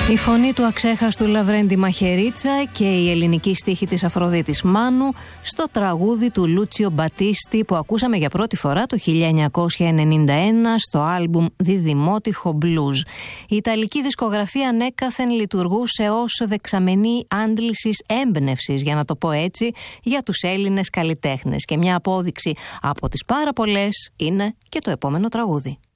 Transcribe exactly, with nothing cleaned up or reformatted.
Η φωνή του αξέχαστου Λαβρέντη Μαχαιρίτσα και η ελληνική στίχη της Αφροδίτης Μάνου στο τραγούδι του Λούτσιο Μπατίστη που ακούσαμε για πρώτη φορά το χίλια εννιακόσια ενενήντα ένα στο άλμπουμ Διδημότυχο Blues. Η ιταλική δισκογραφία ανέκαθεν λειτουργούσε ως δεξαμενή άντλησης έμπνευσης, για να το πω έτσι, για τους Έλληνες καλλιτέχνες, και μια απόδειξη από τις πάρα πολλές είναι και το επόμενο τραγούδι.